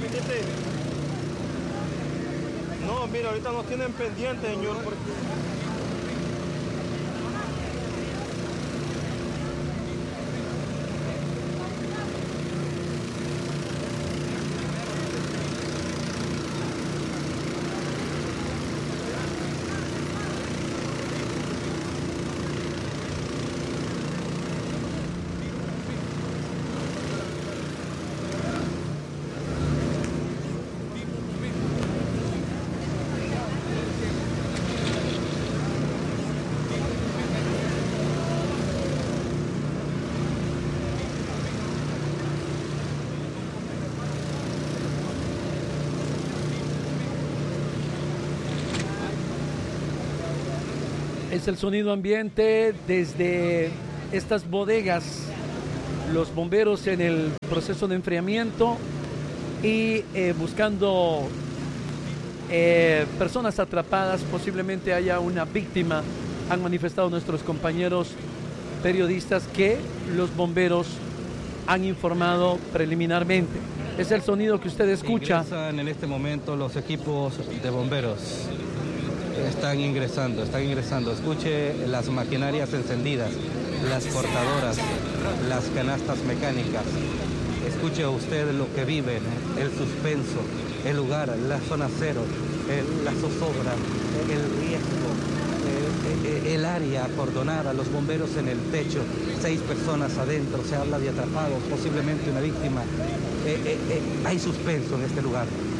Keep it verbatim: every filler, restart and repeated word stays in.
No, mira, ahorita nos tienen pendiente, señor, porque... Es el sonido ambiente desde estas bodegas, los bomberos en el proceso de enfriamiento y eh, buscando eh, personas atrapadas, posiblemente haya una víctima. Han manifestado nuestros compañeros periodistas que los bomberos han informado preliminarmente. Es el sonido que usted escucha. Ingresan en este momento los equipos de bomberos. Están ingresando, están ingresando. Escuche las maquinarias encendidas, las cortadoras, las canastas mecánicas. Escuche usted lo que viven, el suspenso, el lugar, la zona cero, el, la zozobra, el riesgo, el, el área acordonada, los bomberos en el techo, seis personas adentro, se habla de atrapados, posiblemente una víctima. Eh, eh, eh, hay suspenso en este lugar.